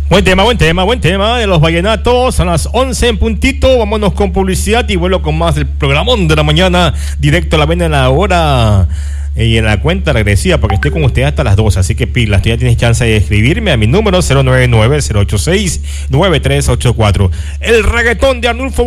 Buen tema de los vallenatos. A las 11 en puntito, vámonos con publicidad y vuelo con más del programón de la mañana, directo a la vena en la hora y en la cuenta regresiva, porque estoy con ustedes hasta las 12, así que pilas, tú ya tienes chance de escribirme a mi número 099-086-9384. El reggaetón de Arnulfo